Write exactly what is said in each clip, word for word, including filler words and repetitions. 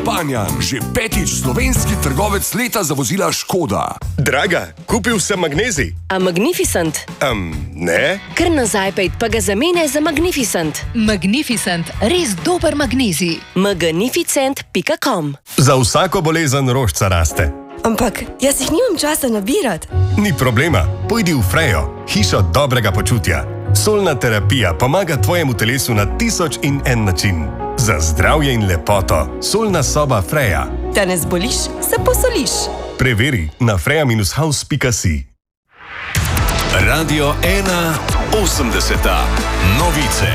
Španjan, že petič slovenski trgovec leta za vozila Škoda. Draga, kupil sem magnezij. A Magnificent? Um, ne. Kar nazaj pejt pa ga zamene za Magnificent. Magnificent, res dober magnezij. magnificent pika com. Za vsako bolezen rožca raste. Ampak jaz jih nimam časa nabirati. Ni problema, pojdi v Frejo, hišo dobrega počutja. Solna terapija pomaga tvojemu telesu na tisoč in en način. Za zdravje in lepoto, solna soba Freja. Da ne zboliš, se posoliš. Preveri na freja dash house pika si. Radio ena osemdeseta. Novice.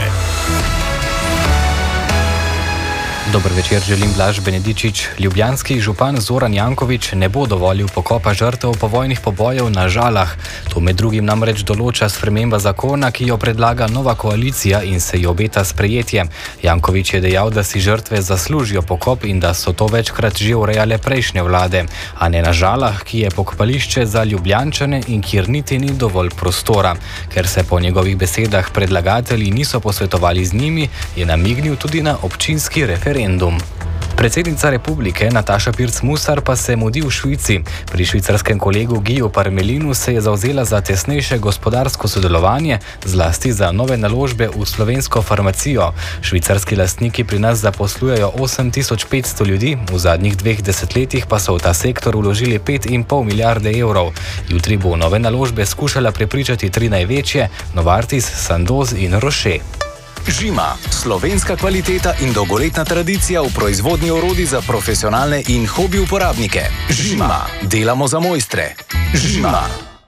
Dober večer, želim Blaž Benedičič. Ljubljanski župan Zoran Janković ne bo dovolil pokopa žrtev povojnih pobojev na Žalah. To med drugim namreč določa sprememba zakona, ki jo predlaga nova koalicija in se ji obeta sprejetje. Janković je dejal, da si žrtve zaslužijo pokop in da so to večkrat že urejale prejšnje vlade, a ne na Žalah, ki je pokopališče za Ljubljančane in kjer niti ni dovolj prostora. Ker se po njegovih besedah predlagatelji niso posvetovali z njimi, je namignil tudi na občinski referendum. Predsednica republike Nataša Pirc Musar pa se mudi v Švici. Pri švicarskem kolegu Guiju Parmelinu se je zavzela za tesnejše gospodarsko sodelovanje, zlasti za nove naložbe v slovensko farmacijo. Švicarski lastniki pri nas zaposlujejo osem tisoč petsto ljudi, v zadnjih dveh desetletjih pa so v ta sektor vložili pet in pol milijarde evrov. Jutri bo nove naložbe skušala prepričati tri največje, Novartis, Sandoz in Roche. Žima, slovenska kvaliteta in dolgoletna tradicija v proizvodnji orodij za profesionalne in hobi uporabnike. Žima, delamo za mojstre. Žima.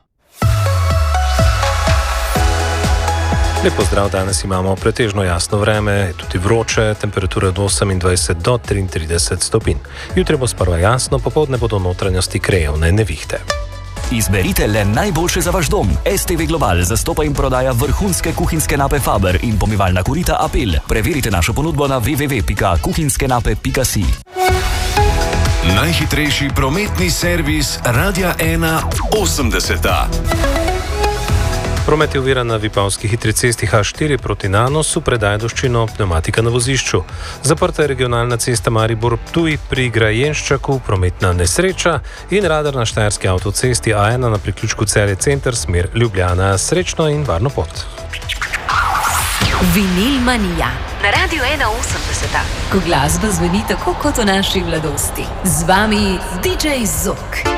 Lep pozdrav, danes imamo pretežno jasno vreme, tudi vroče, temperatura od osemindvajset do triintrideset stopinj. Jutri bo sprva jasno, popoldne bodo notranjosti krajevne nevihte. Izberite le najboljše za vaš dom. S T V Global zastopa in prodaja vrhunske kuhinjske nape Faber in pomivalna korita Apel. Preverite našo ponudbo na w w w pika kuhinjske nape pika si. Najhitrejši prometni servis Radia ena osemdeseta. Promet je oviran na Vipavski hitri cesti H štiri proti Nanosu, predaja Doščino, pneumatika na vozišču. Zaprta je regionalna cesta Maribor-Ptuj pri Grajenščaku, prometna nesreča in radar na štajerski avtocesti A ena na priključku Celje Center, smer Ljubljana. Srečno in varno pot. Vinil manija. Na Radio ena osemdeseta. Ko glasba zveni tako kot v naši mladosti. Z vami D J Zok.